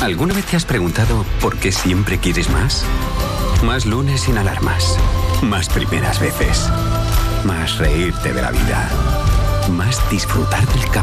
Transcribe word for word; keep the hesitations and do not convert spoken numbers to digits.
¿Alguna vez te has preguntado por qué siempre quieres más? Más lunes sin alarmas. Más primeras veces. Más reírte de la vida. Más disfrutar del camino.